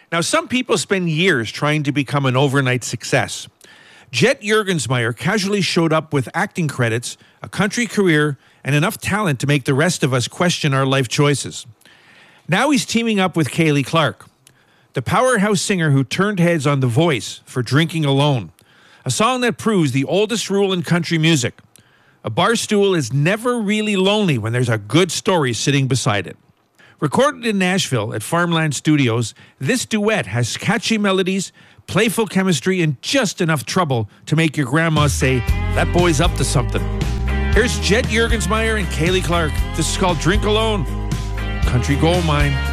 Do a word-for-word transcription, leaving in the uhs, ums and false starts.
Now, some people spend years trying to become an overnight success. Jet Juergensmeyer casually showed up with acting credits, a country career, and enough talent to make the rest of us question our life choices. Now he's teaming up with Kaylee Clark, the powerhouse singer who turned heads on The Voice for Drinking Alone, a song that proves the oldest rule in country music. A bar stool is never really lonely when there's a good story sitting beside it. Recorded in Nashville at Farmland Studios, this duet has catchy melodies, playful chemistry, and just enough trouble to make your grandma say, "That boy's up to something." Here's Jet Juergensmeyer and Kaylee Clark. This is called Drink Alone. Country Gold Mine.